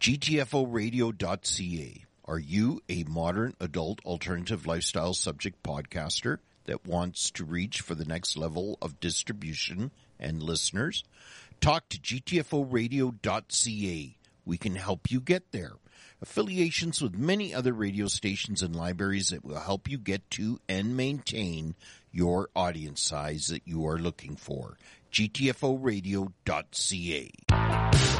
GTFOradio.ca. Are you a modern adult alternative lifestyle subject podcaster that wants to reach for the next level of distribution and listeners? Talk to GTFOradio.ca. We can help you get there. Affiliations with many other radio stations and libraries that will help you get to and maintain your audience size that you are looking for. GTFOradio.ca.